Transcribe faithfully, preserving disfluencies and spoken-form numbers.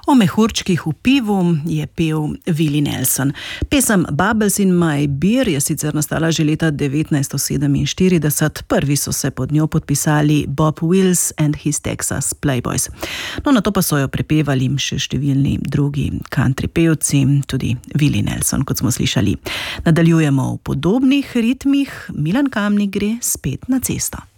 O mehurčkih v pivu je pel Willie Nelson. Pesem Bubbles in My Beer je sicer nastala že leta devetnajststo sedeminštirideset, prvi so se pod njo podpisali Bob Wills and his Texas Playboys. No, na to pa so jo prepevali še številni drugi country pevci, tudi Willie Nelson, kot smo slišali. Nadaljujemo v podobnih ritmih, Milan Kamnik gre spet na cesto.